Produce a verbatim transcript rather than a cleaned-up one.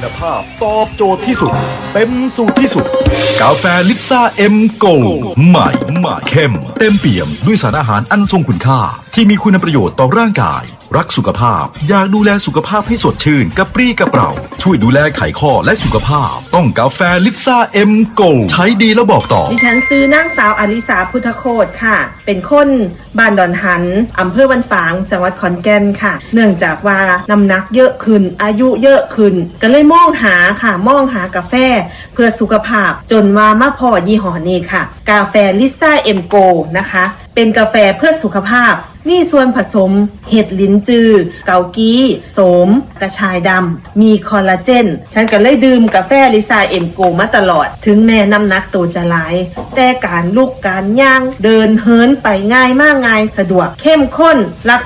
คุณภาพตอบโจทย์ที่สุดเต็มสูตรที่สุดกาแฟลิปซ่าเอ็มโกใหม่ใหม่เข้มเต็มเปี่ยมด้วยสารอาหารอันทรงคุณค่าที่มีคุณประโยชน์ต่อร่างกายรักสุขภาพอยากดูแลสุขภาพให้สดชื่นกระปรี้กระเปร่าช่วยดูแลไขข้อและสุขภาพต้องกาแฟลิปซ่าเอ็มโกใช้ดีแล้วบอกต่อดิฉันซื้อนางสาวอลิสาพุทธโคตรค่ะเป็นคนบ้านดอนหันอำเภอบ้านฝางจังหวัดขอนแก่นค่ะเนื่องจากว่าน้ำหนักเยอะขึ้นอายุเยอะขึ้นก็เลยมองหาค่ะมองหากาแฟเพื่อสุขภาพจนว่ามาพอยี่ห้อนี้ค่ะกาแฟลิซ่าเอ็มโกนะคะเป็นกาแฟเพื่อสุขภาพมีส่วนผสมเห็ดลิ้นจือเกากี้โสมกระชายดำมีคอลลาเจนฉันก็เลยดื่มกาแฟลิซ่าเอ็มโกมาตลอดถึงแม้น้ำหนักตัวจะหลายแต่การลุกการย่างเดินเหินไปง่ายมากง่ายสะดวกเข้มข้นรัก